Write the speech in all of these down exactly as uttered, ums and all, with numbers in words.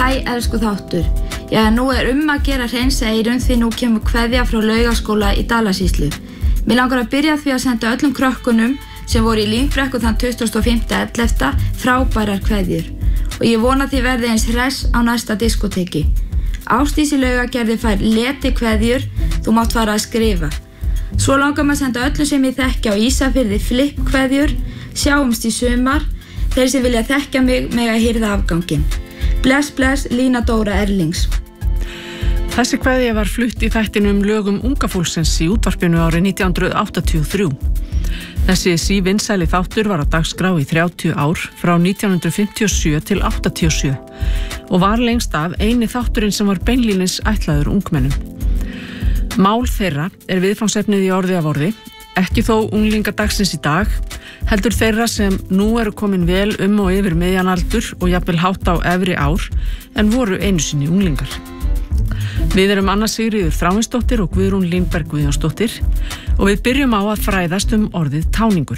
Hæ, elsku þáttur. Já, nú er um að gera hreinsa eyrun því nú kemur kveðja frá Laugaskóla í Dalasýslu. Mér langar að byrja því að senda öllum krökkunum sem voru í Lyngbrekku þann tuttugasta og fimmta ellefta frábærar kveðjur. Og ég vona því verði eins hress á næsta diskoteki. Ásdís í Laugagerði fær leti kveðjur, þú mátt fara að skrifa. Svo langar maður að senda öllu sem ég þekki á Ísafirði flipp kveðjur, sjáumst í sumar, þeir sem vilja þekkja mig með að hirða afganginn. Bless, bless, Lína Dóra Erlings. Þessi kveðja var flutt í þættinum lögum unga fólksins í útvarpinu árið nítján hundruð áttatíu og þrjú. Þessi sívinsæli þáttur var á dagskrá í þrjátíu ár frá nítján hundruð fimmtíu og sjö til áttatíu og sjö og var lengst af eini þátturinn sem var beinlínis ætlaður ungmennum. Mál þeirra er viðfangsefnið í orði af orði, ekki þó unglingadagsins í dag, heldur þeirra sem nú eru komin vel um og yfir miðjan aldur og jafnvel hátt á efri ár en voru einu sinni unglingar. Við erum Anna Sigríður Þráinsdóttir og Guðrún Línberg Guðjónsdóttir og við byrjum á að fræðast um orðið táningur.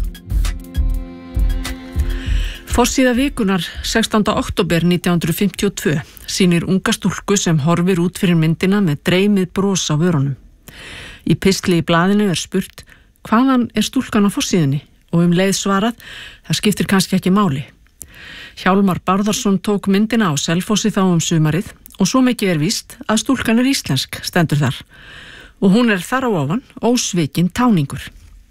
Forsíða vikunar sextánda október nítján hundruð fimmtíu og tvö sýnir unga stúlku sem horfir út fyrir myndina með dreymið bros á vörunum. Í pistli í blaðinu er spurt hvaðan er stúlkan á forsíðunni og um leið svarað það skiptir kannski ekki máli. Hjálmar Bárðarsson tók myndina á Selfossi þá um sumarið og svo mikið er víst að stúlkan er íslensk, stendur þar. Og hún er þar á ofan ósvikinn táningur.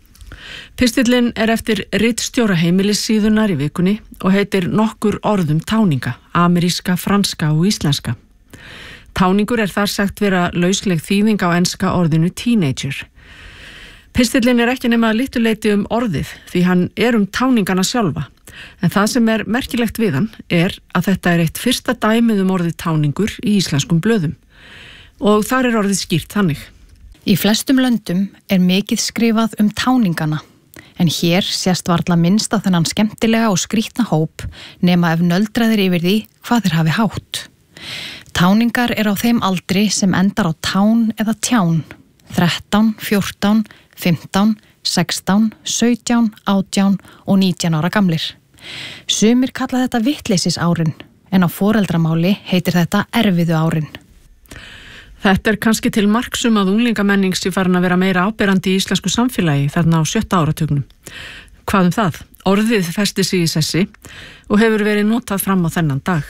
Pistillinn er eftir ritstjóra heimilissíðunar í vikunni og heitir Nokkur orðum táninga, ameríska, franska og íslenska. Táningur er þar sagt vera lausleg þýðing á enska orðinu teenager. Pistillinn er ekki nema að litlu leyti um orðið því hann er um táningana sjálfa. En það sem er merkilegt við hann er að þetta er eitt fyrsta dæmið um orðið táningur í íslenskum blöðum. Og þar er orðið skýrt þannig. Í flestum löndum er mikið skrifað um táningana, en hér sést varla minnst á þennan skemmtilega og skrýtna hóp nema ef nöldraðir yfir því hvað þeir hafi hátt. Táningar er á þeim aldri sem endar á tán eða tján, þrettán, fjórtán, fimmtán, sextán, sautján, átján og nítján ára gamlir. Sumir kalla þetta vittleysisárin, en á foreldramáli heitir þetta erfiðu árin. Þetta er kannski til marks um að unglingamenning sé farin að vera meira áberandi í íslensku samfélagi þarna á sjötta áratugnum. Hvað um það? Orðið festi sig í sessi og hefur verið notað fram á þennan dag.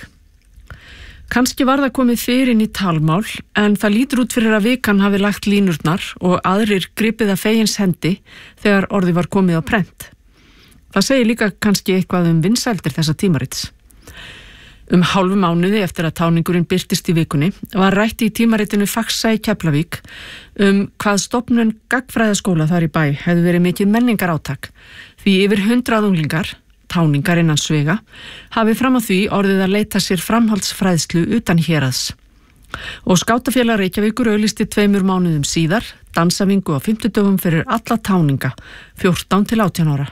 Kannski var það komið fyrir inn í talmál en það lítur út fyrir að vikan hafi lagt línurnar og aðrir gripið að fegins hendi þegar orðið var komið á prent. Það segir líka kannski eitthvað um vinsældir þessa tímarits. Um hálfu mánuði eftir að táningurinn birtist í vikunni var rætt í tímaritinu Faxa í Keflavík um hvað stofnun gagnfræðaskóla þar í bæ hefði verið mikið menningarátak því yfir hundrað unglingar, táningar innan svega, hafi fram á því orðið að leita sér framhaldsfræðslu utan héraðs. Og Skátafélag Reykjavíkur auglýsti tveimur mánuðum síðar dansavingu á fimmtudögum fyrir alla táninga, fjórtán til átján ára.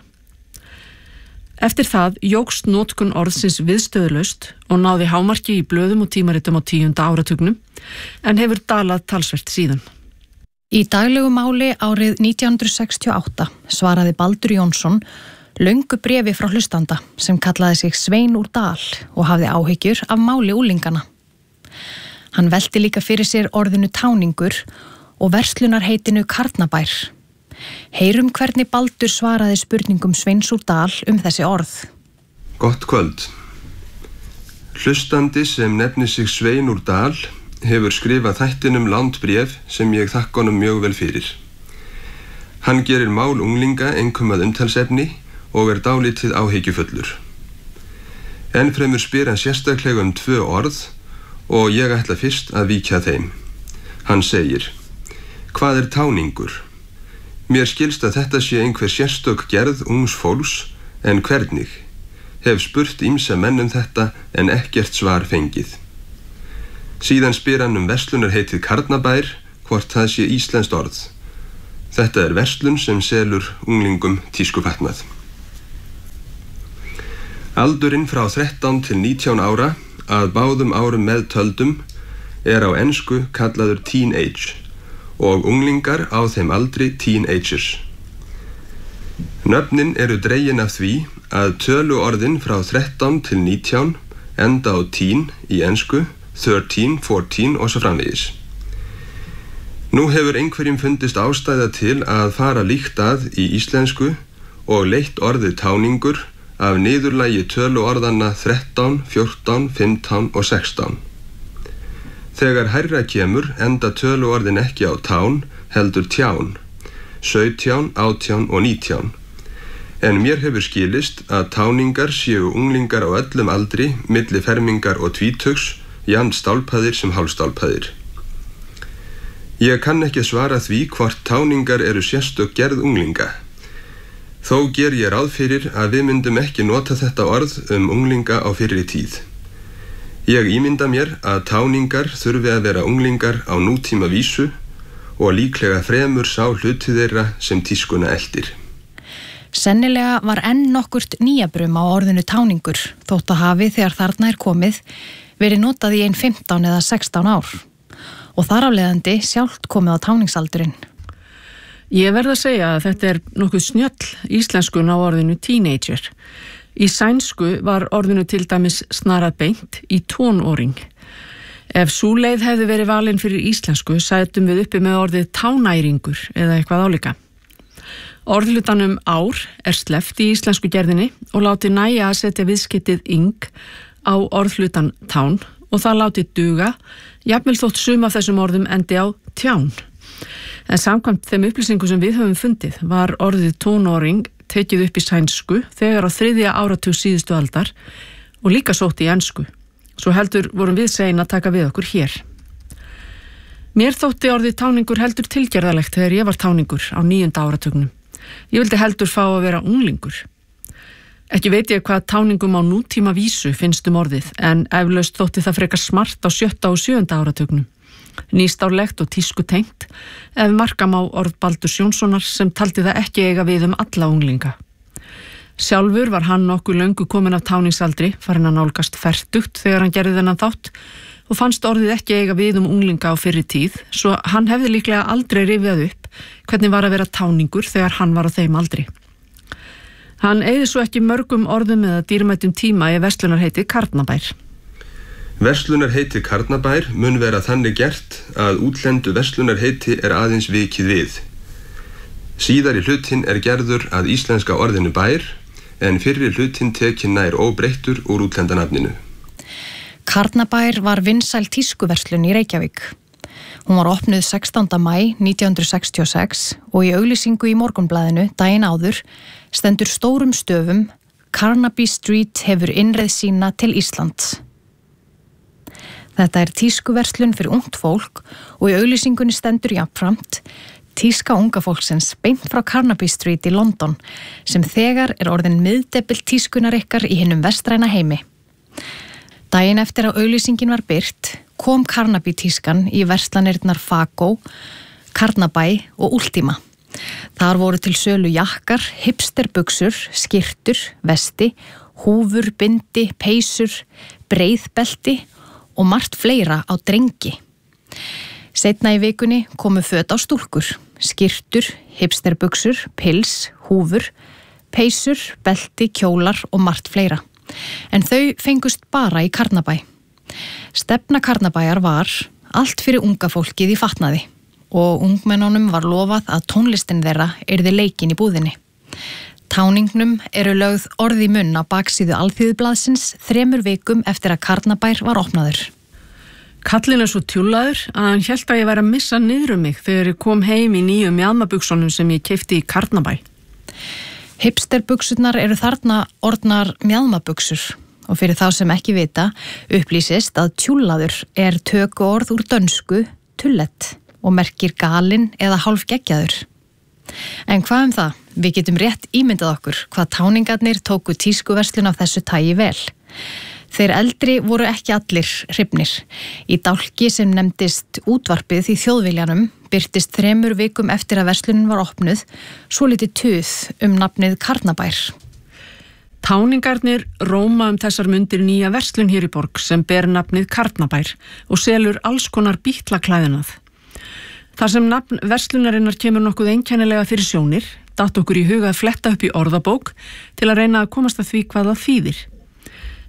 Eftir það jókst notkun orðsins viðstöðulaust og náði hámarki í blöðum og tímaritum á tíunda áratugnum en hefur dalað talsvert síðan. Í daglegu máli árið nítján hundruð sextíu og átta svaraði Baldur Jónsson löngu bréfi frá hlustanda sem kallaði sig Svein úr Dal og hafði áhyggjur af máli úlingana. Hann velti líka fyrir sér orðinu táningur og verslunarheitinu Karnabær. Heyrum hvernig Baldur svaraði spurningum Sveins úr Dal um þessi orð. Gott kvöld. Hlustandi sem nefnir sig Svein úr Dal hefur skrifað þættinum langt bréf sem ég þakka honum mjög vel fyrir. Hann gerir mál unglinga einkum að umtalsefni og er dálítið áhyggjufullur. Enn fremur spyr hann sérstaklega um tvö orð og ég ætla fyrst að víkja þeim. Hann segir: Hvað er táningur? Mér skilst að þetta sé einhver sérstök gerð ungs fólks, en hvernig? Hef spurt ýmsa menn um þetta en ekkert svar fengið. Síðan spyr hann um verslunarheitið Karnabær, hvort það sé íslenskt orð. Þetta er verslun sem selur unglingum tískufatnað. Aldurinn frá þrettán til nítján ára, að báðum árum meðtöldum, er á ensku kallaður teenage og unglingar á þeim aldri teenagers. Nöfnin eru dregin af því að töluorðin frá þrettán til nítján enda á teen í ensku, thirteen, fourteen og svo framvegis. Nú hefur einhverjum fundist ástæða til að fara líkt að í íslensku og leitt orðið táningur af niðurlagi töluorðanna þrettán, fjórtán, fimmtán og sextán. Þegar hærra kemur enda töluorðin ekki á tán, heldur tján, sautján, átján og nítján. En mér hefur skilist að táningar séu unglingar á öllum aldri, milli fermingar og tvítugs, jafnt stálpaðir sem hálfstálpaðir. Ég kann ekki svara því hvort táningar eru sérstök gerð unglinga. Þó ger ég ráð fyrir að við myndum ekki nota þetta orð um unglinga á fyrri tíð. Ég ímynda mér að táningar þurfi að vera unglingar á nútíma vísu og líklega fremur sá hluti þeirra sem tískuna eldir. Sennilega var enn nokkurt nýjabrum á orðinu táningur, þótt að hafi þegar þarna er komið verið notað í ein fimmtán eða sextán ár og þar af leiðandi sjálft komið á táningsaldurinn. Ég verð að segja að þetta er nokkuð snjöll íslenskun á orðinu teenager. Í sænsku var orðinu til dæmis snarað beint í tónóring. Ef sú leið hefði verið valin fyrir íslensku sætum við uppi með orðið tánæringur eða eitthvað álíka. Orðlutanum ár er sleppt í íslensku gerðinni og látið næja að setja viðskeytið ing á orðlutan tán og það látið duga, jafnvel þótt sum af þessum orðum endi á tján. En samkvæmt þeim upplýsingum sem við höfum fundið var orðið tónóring tekið upp í sænsku þegar á þriðja áratug síðustu aldar og líka sótt í ensku. Svo heldur vorum við sein að taka við okkur hér. Mér þótti orðið táningur heldur tilgerðalegt þegar ég var táningur á níunda áratugnum. Ég vildi heldur fá að vera unglingur. Ekki veit ég hvað táningum á nútíma vísu finnst um orðið, en eflaust þótti það frekar smart á sjötta og sjöunda áratugnum. Nýstárlegt og tísku tengt, ef markam á orð Baldurs Jónssonar sem taldi það ekki eiga við um alla unglinga. Sjálfur var hann nokkuð löngu komin af táningsaldri, farin að nálgast fertugt þegar hann gerði þennan þátt og fannst orðið ekki eiga við um unglinga á fyrri tíð, svo hann hefði líklega aldrei rifjað upp hvernig var að vera táningur þegar hann var á þeim aldri. Hann eigði svo ekki mörgum orðum eða dýrmætum tíma í verslunarheiti Karnabær. Verslunarheiti Karnabær mun vera þannig gert að útlendu verslunarheiti er aðeins vikið við. Síðari hlutinn er gerður að íslenska orðinu bær, en fyrri hlutinn tekinn nær óbreyttur úr útlendanafninu. Karnabær var vinsæl tískuverslun í Reykjavík. Hún var opnuð sextánda maí nítján hundruð sextíu og sex og í auglýsingu í Morgunblaðinu daginn áður stendur stórum stöfum Carnaby Street hefur innreið sína til Íslands. Þetta er tískuverslun fyrir ungt fólk og í auglýsingunni stendur jafnframt tíska unga fólksins beint frá Carnaby Street í London sem þegar er orðin miðdepill tískunar ykkar í hinum vestræna heimi. Daginn eftir að auglýsingin var birt kom Carnaby tískan í verslanirnar Fagó, Karnabæ og Ultima. Þar voru til sölu jakkar, hipsterbuxur, skyrtur, vesti, húfur, bindi, peysur, breiðbelti og margt fleira á drengi. Seinna í vikunni komu föt á stúlkur, skyrtur, hipsterbuxur, pils, húfur, peysur, belti, kjólar og margt fleira. En þau fengust bara í Karnabæ. Stefna Karnabæjar var allt fyrir unga fólkið í fatnaði og ungmennunum var lofað að tónlistin þeirra yrði leikin í búðinni. Táningnum eru lögð orð í munn á baksíðu Alþýðublaðsins þremur vikum eftir að Karnabær var opnaður. Kallinn er svo tjúllaður að hann hélt að ég væri að missa niður um mig þegar ég kom heim í nýjum mjaðmabuxunum sem ég keypti í Karnabæ. Hipsterbuxurnar eru þarna orðnar mjaðmabuxur og fyrir þá sem ekki vita upplýsist að tjúllaður er tökuorð úr dönsku tullet og merkir galinn eða hálfgeggjaður. En hvað um það? Við getum rétt ímyndað okkur hvað táningarnir tóku tískuverslun af þessu tagi vel. Þeir eldri voru ekki allir hrifnir. Í dálki sem nefndist útvarpið í Þjóðviljanum birtist þremur vikum eftir að verslunin var opnuð svolítið tuð um nafnið Karnabær. Táningarnir róma um þessar mundir nýja verslun hér í borg sem ber nafnið Karnabær og selur alls konar bítlaklæðinað. Þar sem nafn verslunarinnar kemur nokkuð einkennilega fyrir sjónir, datt okkur í huga að fletta upp í orðabók til að reyna að komast að því hvað það þýðir.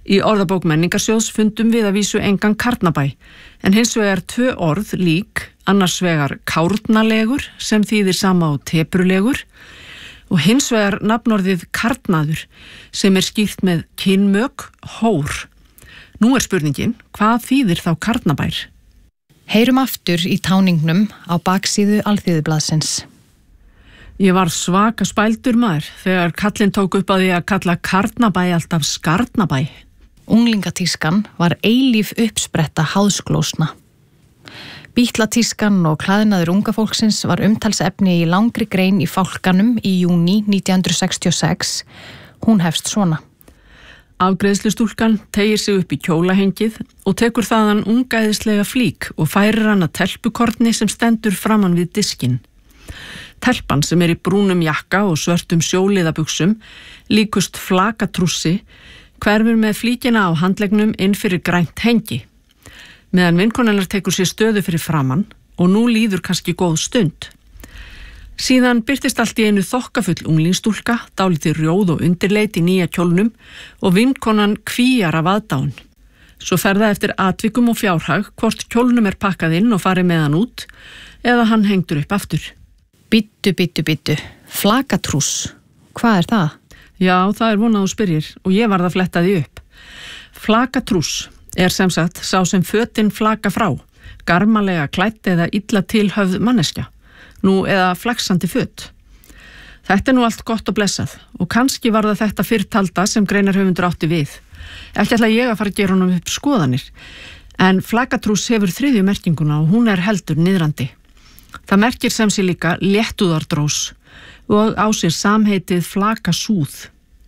Í orðabók Menningarsjóðs fundum við að vísu engan Karnabæ, en hins vegar tvö orð lík, annars vegar kárnalegur sem þýðir sama á teprulegur og hins vegar nafnorðið karnaður sem er skýrt með kynmök, hór. Nú er spurningin, hvað þýðir þá Karnabær? Heyrum aftur í táningnum á baksíðu Alþýðublaðsins. Ég var svaka spældur maður þegar kallinn tók upp að því að kalla Karnabæ alltaf Skarnabæ. Unglingatískan var eilíf uppspretta háðsglósna. Bítlatískan og klæðnaður unga fólksins var umtalsefni í langri grein í Fálkanum í júní nítján hundruð sextíu og sex. Hún hefst svona. Afgreiðslustúlkan tegir sig upp í kjólahengið og tekur þaðan ungæðislega flík og færir hana telpukorni sem stendur framan við diskinn. Telpan sem er í brúnum jakka og svörtum sjóliðabuxum, líkust flakatrússi, hverfur með flíkina á handleggnum inn fyrir grænt hengi. Meðan vinkonennar tekur sér stöðu fyrir framann og nú líður kannski góð stund. Síðan birtist allt í einu þokkafull unglingstúlka, dálítið rjóð og undirleit í nýja kjólnum og vinkonan kvíjar af aðdáun. Svo ferða eftir atvikum og fjárhag hvort kjólnum er pakkað inn og farið með hann út eða hann hengdur upp aftur. Bittu, bittu, bittu. Flakatrúss. Hvað er það? Já, það er vonað og spyrjir og ég varð að fletta því upp. Flakatrúss er sem sagt sá sem fötin flaka frá, garmalega klætt eða illa tilhöfð manneskja, nú eða flaksandi föt. Þetta er nú allt gott og blessað og kannski var það þetta fyrrtalda sem greinarhöfundur átti við. Ekki ætla ég að fara að gera honum upp skoðanir, en flakatrúss hefur þriðju merkinguna og hún er heldur niðrandi. Það merkir sem sé líka léttúðardrós og á sér samheitið flakasúð.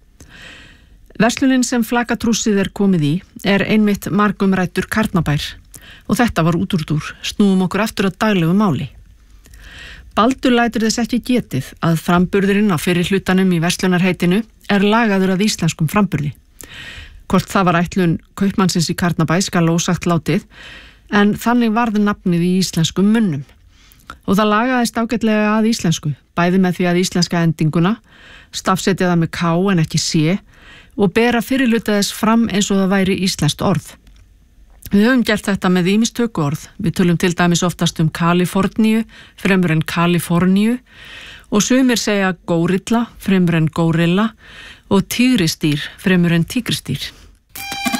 Verslunin sem flakatrússið er komið í er einmitt margumræddur Karnabær og þetta var útúrdúr, snúum okkur aftur að daglegu máli. Baldur lætur þess ekki getið að framburðurinn á fyrri hlutanum í verslunarheitinu er lagaður að íslenskum framburði. Hvort það var ætlun kaupmannsins í Karnabæ skal ósagt látið, en þannig varð nafnið í íslenskum munnum. Og það lagaðist ágætlega að íslensku, bæði með því að íslenska endinguna, stafsetja það með K en ekki C og bera fyrirluta þess fram eins og það væri íslenskt orð. Við höfum gert þetta með ýmis tökuorð. Við tölum til dæmis oftast um Kaliforníu fremur en Kaliforníu og sumir segja górilla fremur en górilla og tígristýr fremur en tígristýr.